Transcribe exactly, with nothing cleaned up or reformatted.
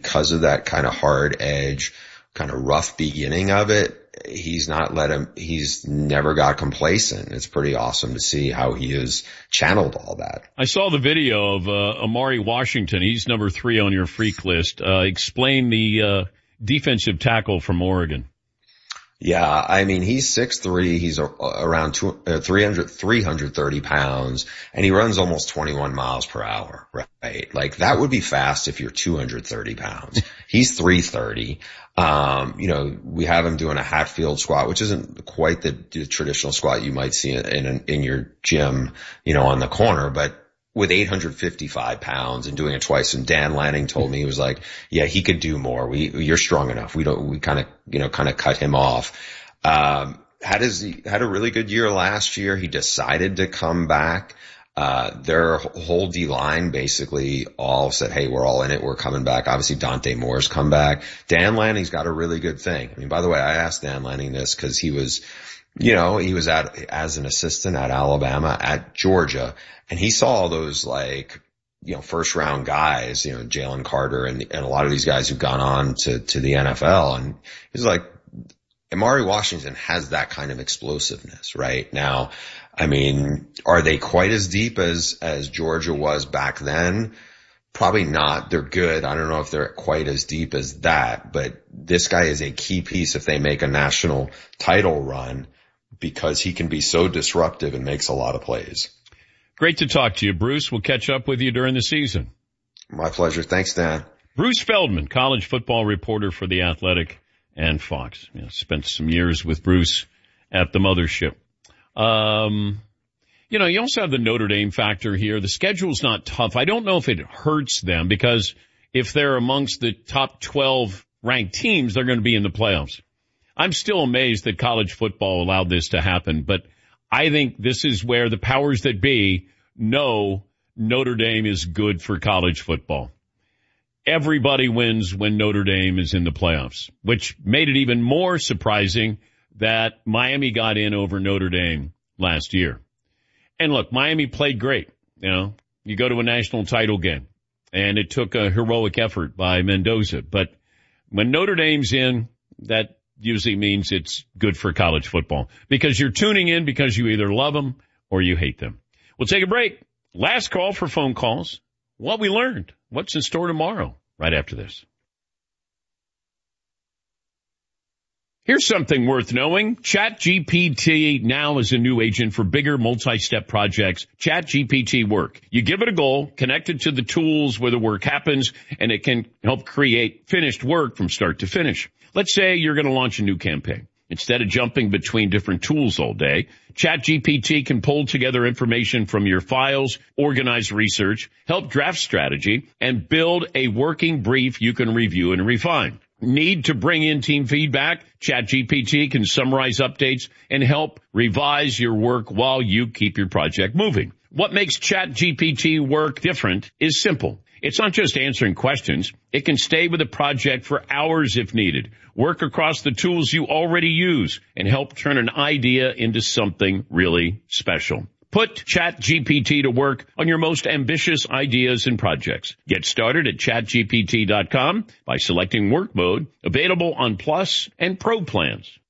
because of that kind of hard edge, kind of rough beginning of it, he's not let him, he's never got complacent. It's pretty awesome to see how he has channeled all that. I saw the video of uh, Amari Washington. He's number three on your freak list. Uh, explain the uh, defensive tackle from Oregon. Yeah, I mean, he's six three, he's around two, uh, three hundred, three hundred thirty pounds, and he runs almost twenty-one miles per hour, right? Like, that would be fast if you're two hundred thirty pounds. He's three thirty. Um, you know, we have him doing a Hatfield squat, which isn't quite the, the traditional squat you might see in, in, in your gym, you know, on the corner, but with eight hundred fifty-five pounds and doing it twice. And Dan Lanning told me, he was like, yeah, he could do more. We, you're strong enough. We don't, we kind of, you know, kind of cut him off. Um, had his, had a really good year last year. He decided to come back. Uh, their whole D line basically all said, hey, we're all in it. We're coming back. Obviously, Dante Moore's come back. Dan Lanning's got a really good thing. I mean, by the way, I asked Dan Lanning this because he was, you know, he was at, as an assistant at Alabama, at Georgia, and he saw all those, like, you know, first round guys, you know, Jalen Carter and, and a lot of these guys who've gone on to, to the N F L. And he's like, Amari Washington has that kind of explosiveness right now. I mean, are they quite as deep as, as Georgia was back then? Probably not. They're good. I don't know if they're quite as deep as that, but this guy is a key piece if they make a national title run because he can be so disruptive and makes a lot of plays. Great to talk to you, Bruce. We'll catch up with you during the season. My pleasure. Thanks, Dan. Bruce Feldman, college football reporter for The Athletic and Fox. You know, spent some years with Bruce at the mothership. Um, you know, you also have the Notre Dame factor here. The schedule's not tough. I don't know if it hurts them because if they're amongst the top twelve ranked teams, they're going to be in the playoffs. I'm still amazed that college football allowed this to happen, but I think this is where the powers that be know Notre Dame is good for college football. Everybody wins when Notre Dame is in the playoffs, which made it even more surprising that Miami got in over Notre Dame last year. And look, Miami played great. You know, you go to a national title game, and it took a heroic effort by Mendoza. But when Notre Dame's in, that usually means it's good for college football because you're tuning in because you either love them or you hate them. We'll take a break. Last call for phone calls. What we learned. What's in store tomorrow? Right after this. Here's something worth knowing. ChatGPT now is a new agent for bigger multi-step projects. ChatGPT Work. You give it a goal, connect it to the tools where the work happens, and it can help create finished work from start to finish. Let's say you're going to launch a new campaign. Instead of jumping between different tools all day, ChatGPT can pull together information from your files, organize research, help draft strategy, and build a working brief you can review and refine. Need to bring in team feedback? ChatGPT can summarize updates and help revise your work while you keep your project moving. What makes ChatGPT Work different is simple. It's not just answering questions. It can stay with a project for hours if needed, work across the tools you already use, and help turn an idea into something really special. Put ChatGPT to work on your most ambitious ideas and projects. Get started at chat G P T dot com by selecting work mode, available on Plus and Pro plans.